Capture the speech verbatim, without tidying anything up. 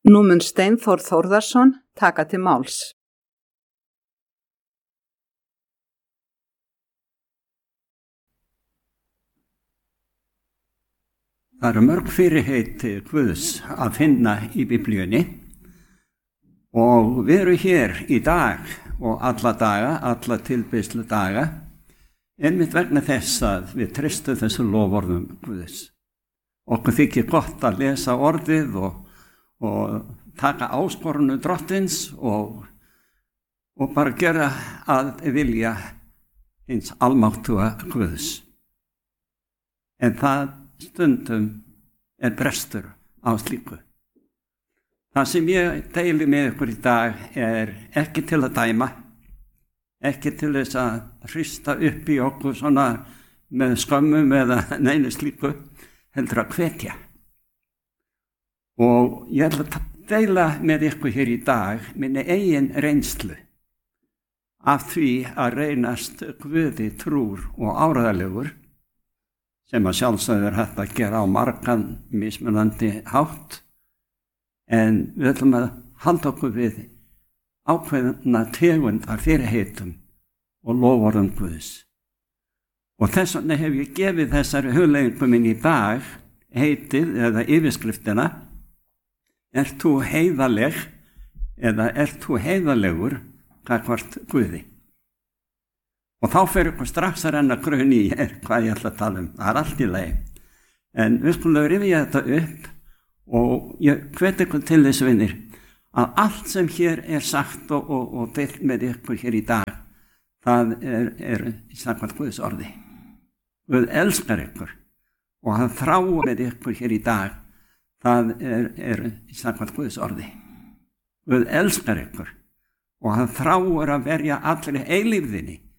Nú mun Steinþór Þórðarson taka til máls. Það eru mörg fyrirheiti Guðs að finna í Biblíunni og við erum hér í dag og alla daga, alla tilbeiðslu daga, einmitt vegna þess að við treystum þessu loforðum Guðs. Okkur þykir gott að lesa orðið og, og taka áskorunu drottins og, og bara gera að vilja hins almáttuga Guðs. En það stundum er brestur á slíku. Það sem ég deili með ykkur í dag er ekki til að dæma, ekki til þess að hrista upp í okkur svona með skömmum eða neinu slíku, heldur að hvetja. Og ég ætla að deila með ykkur hér í dag minni eigin reynslu af því að reynast Guði trúr og áreiðanlegur, sem að sjálfsögðu er hægt að gera á margan mismunandi hátt, en við ætlum að halda okkur við ákveðna tegund af fyrirheitum og loforðum Guðs. Og þess vegna hef ég gefið þessari hugleiðingu minni í dag heitið eða yfirskriftina Ert þú heiðaleg eða ert þú heiðalegur gagnvart Guði? Og þá fer ykkur strax að renna grunn í hvað ég ætla að tala um. Það er allt í lagi. En við skulum rifja þetta upp og ég hvet ykkur til þess vinir að allt sem hér er sagt og, og, og deilt með ykkur hér í dag, það er, er samkvæmt Guðs orði. Guð elskar ykkur og hann þráir með ykkur hér í dag, það er, er samkvæmt Guðs orði. Guð elskar ykkur og hann þráir að verja allri eilífðinni